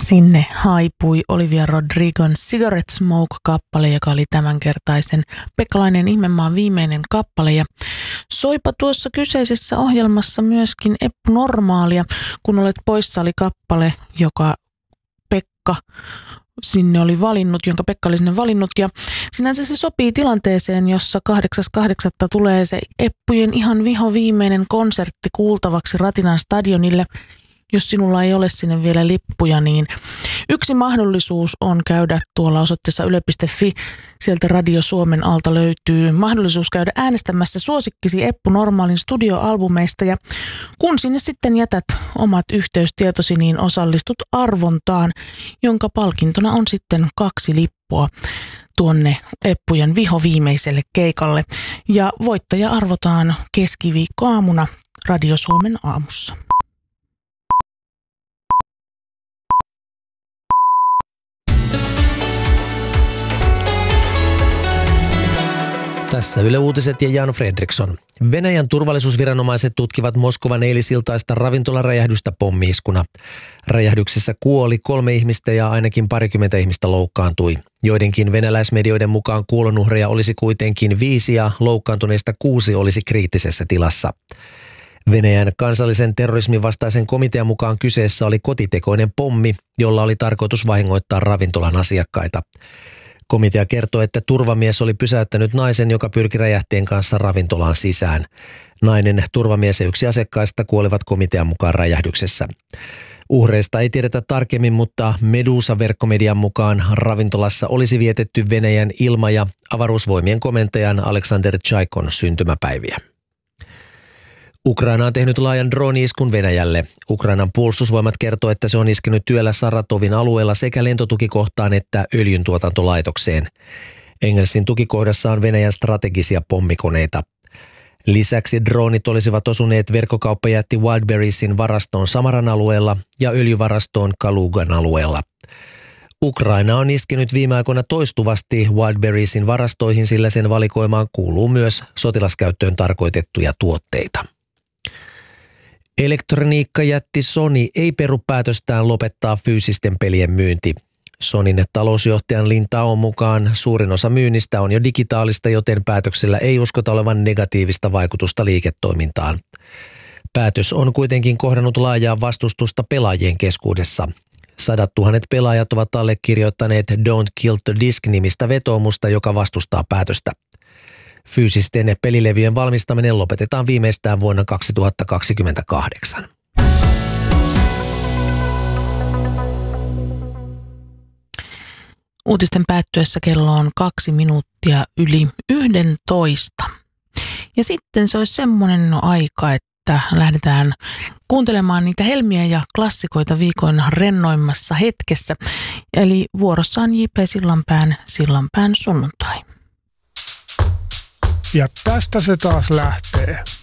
Sinne haipui Olivia Rodrigon Cigarette Smoke-kappale, joka oli tämänkertaisen Pekkalainen Ihmemaan viimeinen kappale. Ja soipa tuossa kyseisessä ohjelmassa myöskin Eppu Normaalia, kun olet poissa oli kappale, joka Pekka sinne oli valinnut, jonka Pekka oli sinne valinnut. Ja sinänsä se sopii tilanteeseen, jossa 8.8. tulee se Eppujen ihan vihoviimeinen konsertti kuultavaksi Ratinan stadionille. Jos sinulla ei ole sinne vielä lippuja, niin yksi mahdollisuus on käydä tuolla osoitteessa yle.fi. Sieltä Radio Suomen alta löytyy mahdollisuus käydä äänestämässä suosikkisi Eppu Normaalin studioalbumeista. Ja kun sinne sitten jätät omat yhteystietosi, niin osallistut arvontaan, jonka palkintona on sitten 2 lippua tuonne Eppujen vihoviimeiselle keikalle. Ja voittaja arvotaan keskiviikkoaamuna Radio Suomen aamussa. Tässä Yle Uutiset ja Jan Fredriksson. Venäjän turvallisuusviranomaiset tutkivat Moskovan eilisiltaista ravintolaräjähdystä pommi-iskuna. Räjähdyksessä kuoli 3 ihmistä ja ainakin 20 ihmistä loukkaantui. Joidenkin venäläismedioiden mukaan kuolonuhreja olisi kuitenkin 5 ja loukkaantuneista 6 olisi kriittisessä tilassa. Venäjän kansallisen terrorismin vastaisen komitean mukaan kyseessä oli kotitekoinen pommi, jolla oli tarkoitus vahingoittaa ravintolan asiakkaita. Komitea kertoi, että turvamies oli pysäyttänyt naisen, joka pyrki räjähteen kanssa ravintolaan sisään. Nainen, turvamies ja 1 asiakkaista kuolivat komitean mukaan räjähdyksessä. Uhreista ei tiedetä tarkemmin, mutta Medusa-verkkomedian mukaan ravintolassa olisi vietetty Venäjän ilma- ja avaruusvoimien komentajan Aleksander Tsaikon syntymäpäiviä. Ukraina on tehnyt laajan drone-iskun Venäjälle. Ukrainan puolustusvoimat kertoo, että se on iskenyt työllä Saratovin alueella sekä lentotukikohtaan että öljyntuotantolaitokseen. Engelsin tukikohdassa on Venäjän strategisia pommikoneita. Lisäksi droonit olisivat osuneet verkkokauppajätti Wildberriesin varastoon Samaran alueella ja öljyvarastoon Kalugan alueella. Ukraina on iskenyt viime aikoina toistuvasti Wildberriesin varastoihin, sillä sen valikoimaan kuuluu myös sotilaskäyttöön tarkoitettuja tuotteita. Elektroniikkajätti Sony ei peru päätöstään lopettaa fyysisten pelien myynti. Sonyn talousjohtajan Lin Taon mukaan suurin osa myynnistä on jo digitaalista, joten päätöksellä ei uskota olevan negatiivista vaikutusta liiketoimintaan. Päätös on kuitenkin kohdannut laajaa vastustusta pelaajien keskuudessa. 100 000 pelaajat ovat allekirjoittaneet Don't Kill the Disc-nimistä vetoomusta, joka vastustaa päätöstä. Fyysisten pelilevyjen valmistaminen lopetetaan viimeistään vuonna 2028. Uutisten päättyessä kello on 2 minuuttia yli 11. Ja sitten se olisi semmoinen aika, että lähdetään kuuntelemaan niitä helmiä ja klassikoita viikon rennoimmassa hetkessä. Eli vuorossa on J.P. Sillanpään sunnuntai. Ja tästä se taas lähtee.